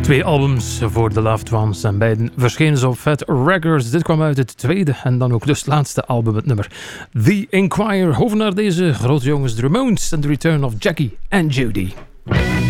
Twee albums voor The Loved Ones en beiden verschenen ze op Fat Records. Dit kwam uit het tweede en dan ook dus het laatste album, het nummer The Inquirer. Over naar deze grote jongens, The Ramones en The Return of Jackie and Judy.